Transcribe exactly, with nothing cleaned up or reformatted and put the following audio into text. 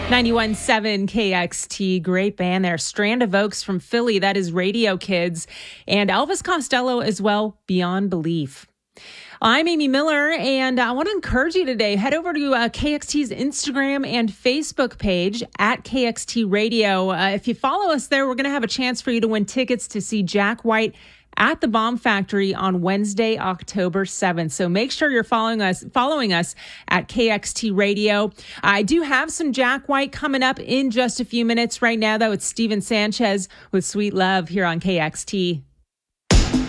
ninety-one point seven K X T, great band there. Strand of Oaks from Philly, that is Radio Kids. And Elvis Costello as well, Beyond Belief. I'm Amy Miller, and I want to encourage you today, head over to uh, K X T's Instagram and Facebook page at K X T Radio. Uh, if you follow us there, we're going to have a chance for you to win tickets to see Jack White at the Bomb Factory on Wednesday, October seventh. So make sure you're following us, following us at K X T Radio. I do have some Jack White coming up in just a few minutes. Right now, though, it's Steven Sanchez with Sweet Love here on K X T.